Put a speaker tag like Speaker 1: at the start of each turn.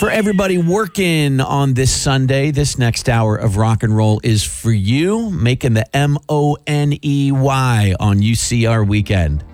Speaker 1: For everybody working on this Sunday, this next hour of rock and roll is for you, making the MONEY on UCR weekend.